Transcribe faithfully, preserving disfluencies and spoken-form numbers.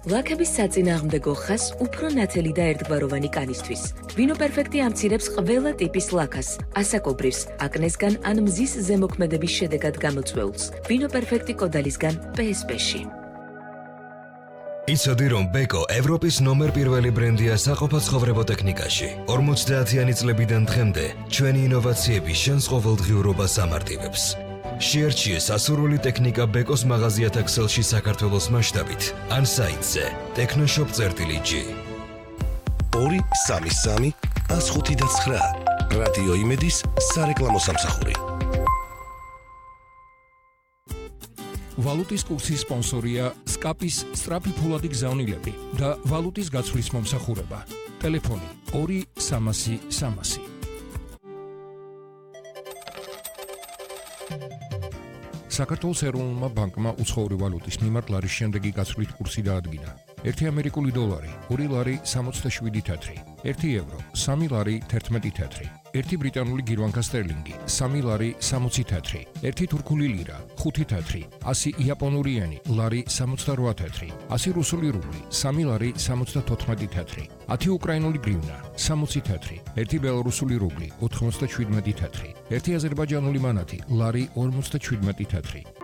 ლაქების საწინააღმდეგო ხაზს უფრო ნათელი და ერთგვაროვანი კანისთვის. ვინო პერფექტი ამცირებს ყველა ტიპის ლაქას, ასაკობრივს, აკნესგან ან მზის ზემოქმედების შედეგად გამოწვეულს. ვინო პერფექტი კოდალისგან პე ეს პე-ში. იცოდი, რომ ბეკო ევროპის ნომერ პირველი ბრენდია საყოფაცხოვრებო ტექნიკაში. ორმოცდაათიანი წლებიდან დღემდე ჩვენი ინოვაციები შენს ყოველდღიურობას ამარტივებს. შეერჩიე სასურველი ტექნიკა ბეკოს მაღაზიათა ქსელში საქართველოს მასშტაბით ან საიტზე ტექნოშოპ წერტილი ჯი. ორი სამი სამი ას ხუთი და ცხრა რადიო იმედის სარეკლამო სამსახური. ვალუტის კურსის სპონსორია სკაპის სწრაფი ფულადი გზავნილები და ვალუტის გაცვლის მომსახურება. ტელეფონი ორი სამასი სამასი. საქართველოს ეროვნულმა ბანკმა უცხოური ვალუტის მიმართ ლარის შემდეგი გაცვლით კურსი დაადგინა. ერთი ამერიკული დოლარი, ორი ლარი სამოცდაშვიდი თეთრი, ერთი ევრო, სამი ლარი თერთმეტი თეთრი, ერთი ბრიტანული გირვანკა სტერლინგი, სამი ლარი სამოცი თეთრი, ერთი თურქული ლირა, ხუთი თეთრი, ასი იაპონური ენი, ლარი სამოცდარვა თეთრი, ასი რუსული რუბლი, სამი ლარი სამოცდათოთხმეტი თეთრი, ათი უკრაინული გრივნა, სამოცი თეთრი, ერთი ბელარუსული რუბლი, ოთხმოცდაშვიდმეტი თეთრი, ერთი აზერბაიჯანული მანათი, ლარი ორმოცდაშვიდმეტი თეთრი,